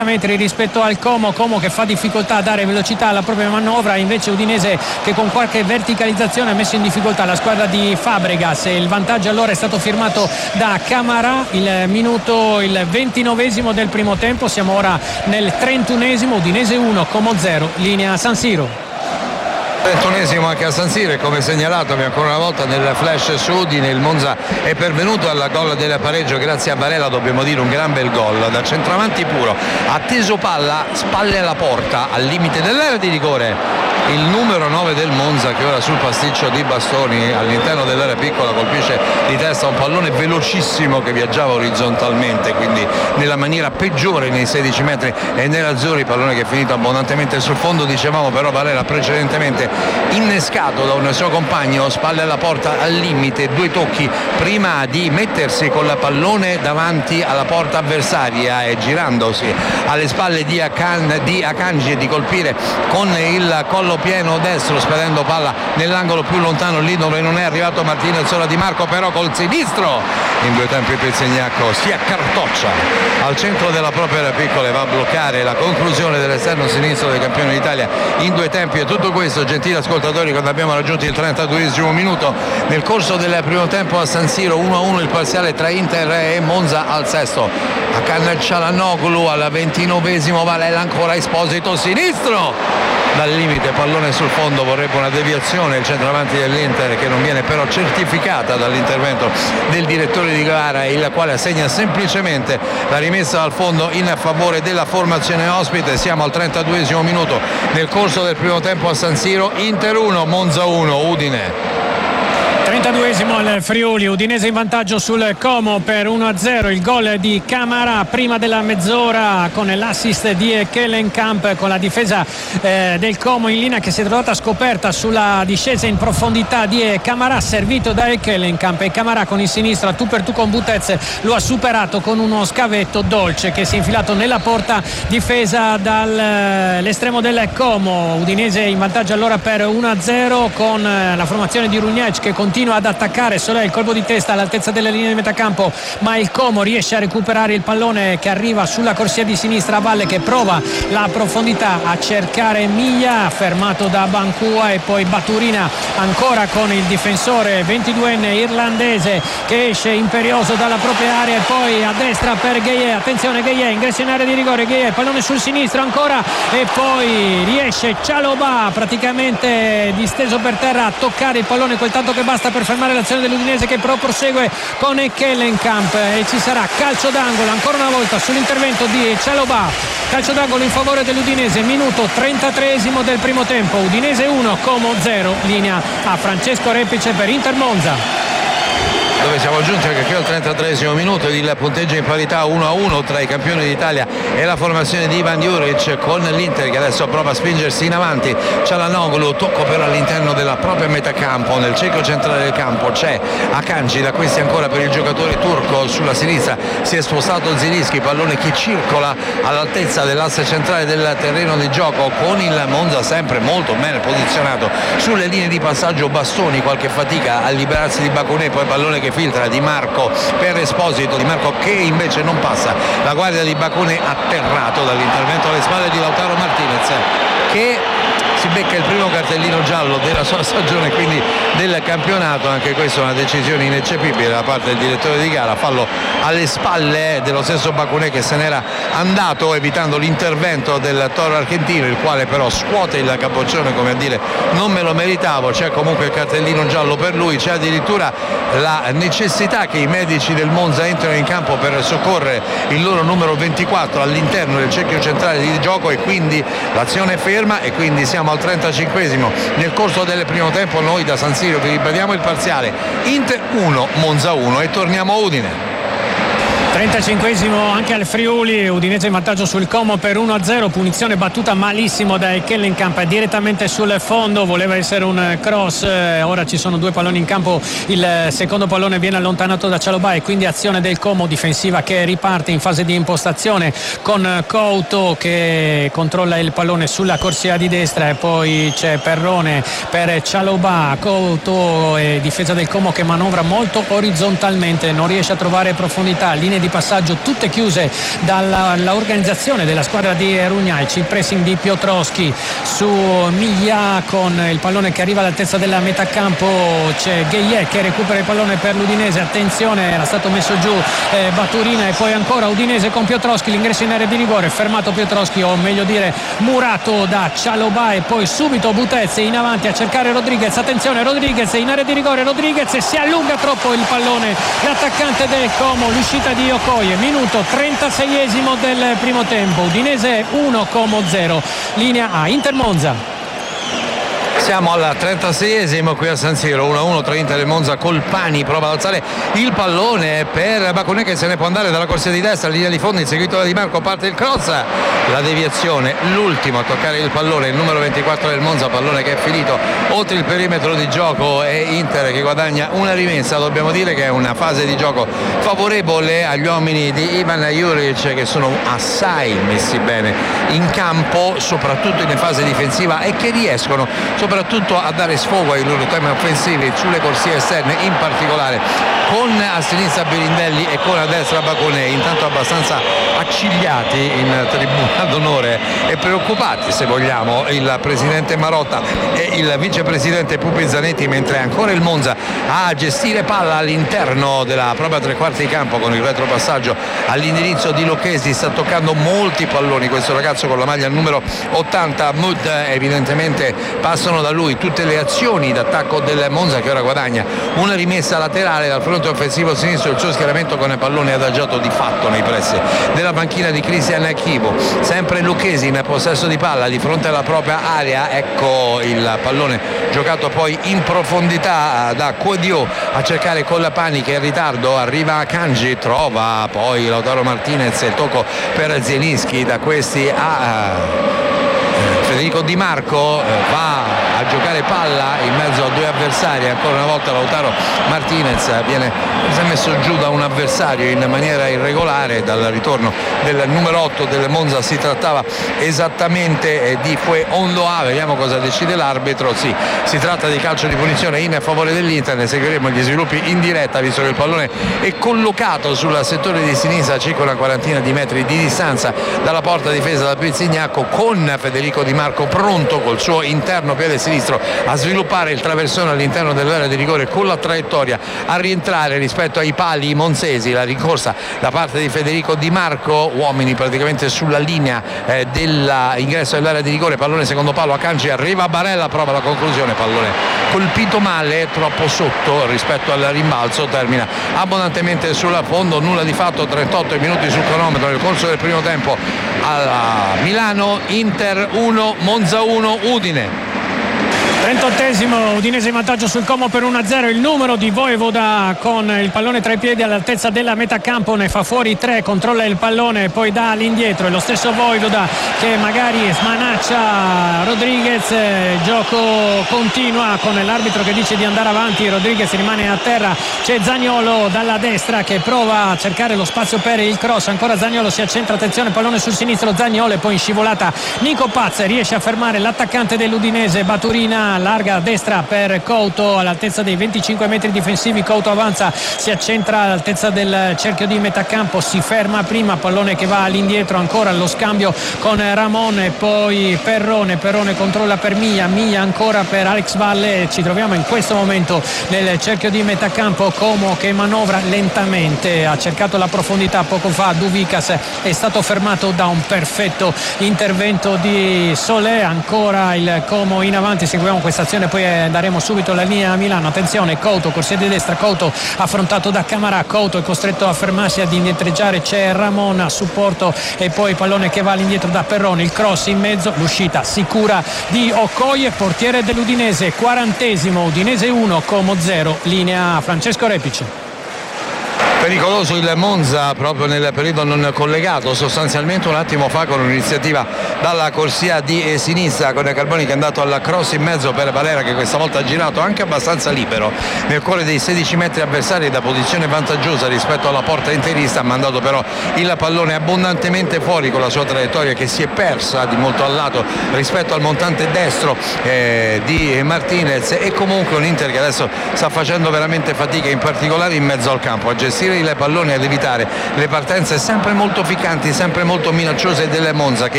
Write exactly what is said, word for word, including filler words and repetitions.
metri rispetto al Como, Como che fa difficoltà a dare velocità alla propria manovra, invece Udinese che con qualche verticalizzazione ha messo in difficoltà la squadra di Fabregas. Il vantaggio allora è stato firmato da Camarà, il minuto il ventinovesimo del primo tempo, siamo ora nel trentunesimo, Udinese uno, Como zero, linea San Siro. trentunesimo anche a San Siro, e come segnalato ancora una volta nel flash su Udine, il Monza è pervenuto al gol del pareggio grazie a Varela, dobbiamo dire un gran bel gol da centravanti puro, atteso palla, spalle alla porta, al limite dell'area di rigore. Il numero nove del Monza, che ora sul pasticcio di Bastoni all'interno dell'area piccola colpisce di testa un pallone velocissimo che viaggiava orizzontalmente, quindi nella maniera peggiore nei sedici metri e nell'azzurri, pallone che è finito abbondantemente sul fondo. Dicevamo però Varela precedentemente innescato da un suo compagno, spalle alla porta al limite, due tocchi prima di mettersi con la pallone davanti alla porta avversaria e girandosi alle spalle di, Akan, di Akanji e di colpire con il collo pieno destro, spedendo palla nell'angolo più lontano, lì dove non è arrivato Martinez. Ora Di Marco però col sinistro in due tempi Pizzignacco si accartoccia al centro della propria area piccola e va a bloccare la conclusione dell'esterno sinistro dei campioni d'Italia in due tempi. E tutto questo, gentili ascoltatori, quando abbiamo raggiunto il trentaduesimo minuto nel corso del primo tempo a San Siro. Uno a uno il parziale tra Inter e Monza al sesto. Akan Çalhanoğlu al ventinovesimo, Varela ancora, Esposito sinistro dal limite, pallone sul fondo, vorrebbe una deviazione il centravanti dell'Inter che non viene però certificata dall'intervento del direttore di gara, il quale assegna semplicemente la rimessa al fondo in favore della formazione ospite. Siamo al trentaduesimo minuto nel corso del primo tempo a San Siro. Inter uno, Monza uno, Udine. trentaduesimo al Friuli, Udinese in vantaggio sul Como per uno a zero, il gol di Camarà prima della mezz'ora con l'assist di Kellenkamp, con la difesa eh, del Como in linea che si è trovata scoperta sulla discesa in profondità di Camarà, servito da Kellenkamp, e Camarà con il sinistro a tu per tu con Butez lo ha superato con uno scavetto dolce che si è infilato nella porta difesa dall'estremo del Como. Udinese in vantaggio allora per uno a zero con la formazione di Runjac che continua ad attaccare. Soler il colpo di testa all'altezza della linea di metacampo, ma il Como riesce a recuperare il pallone che arriva sulla corsia di sinistra a valle, che prova la profondità a cercare Miglia, fermato da Bancua, e poi Baturina ancora con il difensore ventiduenne irlandese che esce imperioso dalla propria area, e poi a destra per Gueye, attenzione Gueye, ingresso in area di rigore, Gueye, pallone sul sinistro ancora, e poi riesce Çalhanoğlu praticamente disteso per terra a toccare il pallone quel tanto che basta per fermare l'azione dell'Udinese, che però prosegue con Kellenkamp, e ci sarà calcio d'angolo ancora una volta sull'intervento di Çalhanoğlu. Calcio d'angolo in favore dell'Udinese, minuto trentatreesimo del primo tempo, Udinese uno, Como zero, linea a Francesco Repice per Inter Monza. Dove siamo giunti anche qui al trentatreesimo minuto, il punteggio in parità uno a uno tra i campioni d'Italia e la formazione di Ivan Juric, con l'Inter che adesso prova a spingersi in avanti. Çalhanoğlu, tocco però all'interno della propria metacampo, nel cerchio centrale del campo c'è Akanji, da questi ancora per il giocatore turco, sulla sinistra si è spostato Zielinski, pallone che circola all'altezza dell'asse centrale del terreno di gioco, con il Monza sempre molto bene posizionato sulle linee di passaggio. Bastoni, qualche fatica a liberarsi di Bakuné, poi pallone che filtra Di Marco per Esposito, Di Marco che invece non passa la guardia di Bakuné, atterrato dall'intervento alle spalle di Lautaro Martinez, che si becca il primo cartellino giallo della sua stagione, quindi del campionato. Anche questa è una decisione ineccepibile da parte del direttore di gara, fallo alle spalle dello stesso Bakuné che se n'era andato evitando l'intervento del toro argentino, il quale però scuote il capoccione come a dire non me lo meritavo. C'è comunque il cartellino giallo per lui, c'è addirittura la necessità che i medici del Monza entrino in campo per soccorrere il loro numero ventiquattro all'interno del cerchio centrale di gioco, e quindi l'azione è ferma, e quindi siamo al trentacinquesimo nel corso del primo tempo. Noi da San Siro vi ribadiamo il parziale Inter uno, Monza uno, e torniamo a Udine. trentacinquesimo anche al Friuli, Udinese in vantaggio sul Como per uno a zero, punizione battuta malissimo da Kellenkamp direttamente sul fondo, voleva essere un cross, ora ci sono due palloni in campo, il secondo pallone viene allontanato da Çalhanoğlu e quindi azione del Como difensiva che riparte in fase di impostazione con Couto che controlla il pallone sulla corsia di destra, e poi c'è Perrone per Çalhanoğlu, Couto e difesa del Como che manovra molto orizzontalmente, non riesce a trovare profondità, linee di passaggio tutte chiuse dall'organizzazione della squadra di Rugnaici. Il pressing di Piotrowski su Miglia con il pallone che arriva all'altezza della metà campo, c'è Gheie che recupera il pallone per l'Udinese, attenzione, era stato messo giù eh, Baturina e poi ancora Udinese con Piotrowski, l'ingresso in area di rigore, fermato Piotrowski o meglio dire murato da Cialobà e poi subito Butez in avanti a cercare Rodriguez, attenzione Rodriguez in area di rigore, Rodriguez si allunga troppo il pallone, l'attaccante del Como, l'uscita di Okoye, minuto trentaseiesimo del primo tempo, Udinese uno Como zero, linea A, Inter Monza. Siamo al trentaseiesimo qui a San Siro, uno a uno tra Inter e Monza. Colpani prova ad alzare il pallone per Bakunè che se ne può andare dalla corsia di destra, linea di fondo inseguito da Di Marco, parte il cross, la deviazione, l'ultimo a toccare il pallone, il numero ventiquattro del Monza, pallone che è finito oltre il perimetro di gioco e Inter che guadagna una rimessa. Dobbiamo dire che è una fase di gioco favorevole agli uomini di Ivan Juric che sono assai messi bene in campo, soprattutto in fase difensiva, e che riescono soprattutto a dare sfogo ai loro temi offensivi sulle corsie esterne, in particolare con a sinistra Birindelli e con a destra Bakunè, intanto abbastanza accigliati in tribuna d'onore e preoccupati, se vogliamo, il presidente Marotta e il vicepresidente Pupi Zanetti, mentre ancora il Monza a gestire palla all'interno della propria tre quarti di campo con il retropassaggio all'indirizzo di Lucchesi. Sta toccando molti palloni questo ragazzo con la maglia numero ottanta, Mud, evidentemente passano da lui tutte le azioni d'attacco del Monza che ora guadagna una rimessa laterale dal fronte offensivo sinistro, il suo schieramento con il pallone adagiato di fatto nei pressi della panchina di Cristian Chivo, sempre Lucchesi in possesso di palla di fronte alla propria area, ecco il pallone giocato poi in profondità da Quadio a cercare Colapani che è in ritardo, arriva Kanji, trova poi Lautaro Martinez, il tocco per Zielinski, da questi a Federico Di Marco, va a giocare palla in mezzo a due avversari, ancora una volta Lautaro Martinez viene messo giù da un avversario in maniera irregolare. Dal ritorno del numero otto del Monza si trattava esattamente di Fue Ondoa, vediamo cosa decide l'arbitro. Sì, si tratta di calcio di punizione in favore dell'Inter, ne seguiremo gli sviluppi in diretta visto che il pallone è collocato sul settore di sinistra, circa una quarantina di metri di distanza dalla porta difesa da Pizzignacco, con Federico Di Marco pronto col suo interno piede sinistro a sviluppare il traversone all'interno dell'area di rigore con la traiettoria a rientrare rispetto ai pali monzesi. La rincorsa da parte di Federico Di Marco, uomini praticamente sulla linea eh, dell'ingresso dell'area di rigore, pallone secondo palo a Kanji, arriva Barella, prova la conclusione, pallone colpito male, troppo sotto rispetto al rimbalzo, termina abbondantemente sul fondo, nulla di fatto, trentotto minuti sul cronometro nel corso del primo tempo a Milano. Inter uno Monza uno Udine. trentottesimo, Udinese in vantaggio sul Como per uno a zero, il numero di Voivoda con il pallone tra i piedi all'altezza della metà campo, ne fa fuori tre, controlla il pallone poi dà all'indietro, è lo stesso Voivoda che magari smanaccia Rodriguez, gioco continua con l'arbitro che dice di andare avanti, Rodriguez rimane a terra, c'è Zaniolo dalla destra che prova a cercare lo spazio per il cross, ancora Zaniolo si accentra, attenzione pallone sul sinistro, Zaniolo e poi in scivolata Nico Paz riesce a fermare l'attaccante dell'Udinese, Baturina larga a destra per Couto all'altezza dei venticinque metri difensivi, Couto avanza, si accentra all'altezza del cerchio di metà campo, si ferma prima, pallone che va all'indietro, ancora lo scambio con Ramon e poi Perrone, Perrone controlla per Miglia, Miglia ancora per Alex Valle, ci troviamo in questo momento nel cerchio di metà campo, Como che manovra lentamente, ha cercato la profondità poco fa, Duvicas è stato fermato da un perfetto intervento di Solé, ancora il Como in avanti, seguiamo questa azione, poi daremo subito la linea a Milano, attenzione Couto, corsia di destra, Couto affrontato da Camarà, Couto è costretto a fermarsi, ad indietreggiare, c'è Ramon a supporto e poi pallone che va all'indietro da Perrone, il cross in mezzo, l'uscita sicura di Okoye, portiere dell'Udinese, quarantesimo, Udinese uno Como zero, linea a Francesco Repici. Pericoloso il Monza proprio nel periodo non collegato, sostanzialmente un attimo fa con un'iniziativa dalla corsia di sinistra con Carboni che è andato al cross in mezzo per Valera che questa volta ha girato anche abbastanza libero nel cuore dei sedici metri avversari da posizione vantaggiosa rispetto alla porta interista, ha mandato però il pallone abbondantemente fuori con la sua traiettoria che si è persa di molto al lato rispetto al montante destro eh, di Martinez, e comunque un Inter che adesso sta facendo veramente fatica, in particolare in mezzo al campo, a gestire inserire il pallone, ad evitare le partenze sempre molto ficcanti, sempre molto minacciose del Monza, che